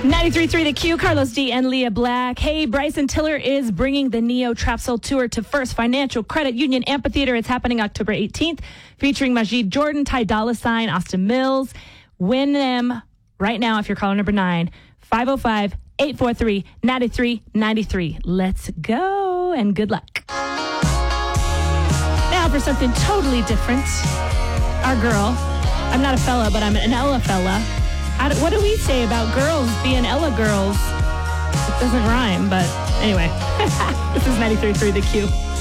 93.3 The Q, Carlos D. and Leah Black. Hey, Bryson Tiller is bringing the Neo Trap Soul Tour to First Financial Credit Union Amphitheater. It's happening October 18th, featuring Majid Jordan, Ty Dolla $ign, Austin Mills. Win them right now if you're caller number 9, 505-843-9393. Let's go, and good luck. Now for something totally different. Our girl, I'm not a fella, but I'm an Ella fella. What do we say about girls being Ella girls? It doesn't rhyme, but anyway. This is 93.3 The Q.